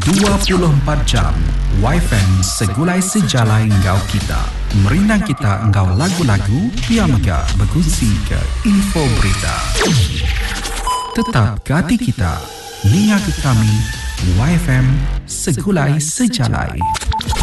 24 jam YFM segulai sejalai engkau kita. Merinang kita engkau lagu-lagu yang megah berkongsi ke info berita. Tetap ke hati kita, ninga ke kami YFM segulai sejalai.